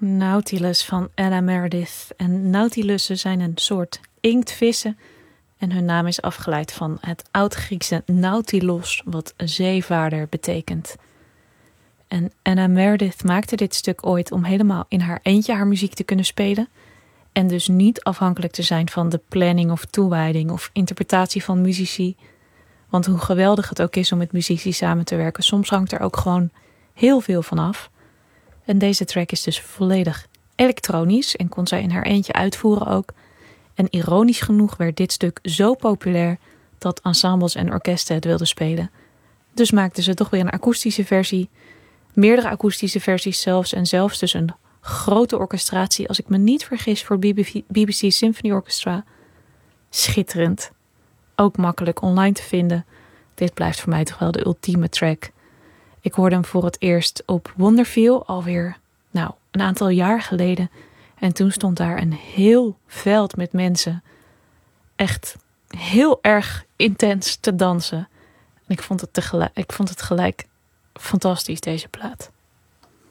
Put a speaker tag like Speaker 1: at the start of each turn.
Speaker 1: Nautilus van Ella Meredith. En nautilussen zijn een soort inktvissen. En hun naam is afgeleid van het Oud-Griekse nautilos, wat zeevaarder betekent. En Ella Meredith maakte dit stuk ooit om helemaal in haar eentje haar muziek te kunnen spelen. En dus niet afhankelijk te zijn van de planning of toewijding of interpretatie van muzici. Want hoe geweldig het ook is om met muzici samen te werken, soms hangt er ook gewoon heel veel van af. En deze track is dus volledig elektronisch en kon zij in haar eentje uitvoeren ook. En ironisch genoeg werd dit stuk zo populair dat ensembles en orkesten het wilden spelen. Dus maakten ze toch weer een akoestische versie, meerdere akoestische versies zelfs en zelfs dus een grote orchestratie, als ik me niet vergis, voor BBC Symphony Orchestra. Schitterend. Ook makkelijk online te vinden. Dit blijft voor mij toch wel de ultieme track. Ik hoorde hem voor het eerst op Wonderfeel alweer, een aantal jaar geleden. En toen stond daar een heel veld met mensen echt heel erg intens te dansen. En ik vond het gelijk fantastisch, deze plaat.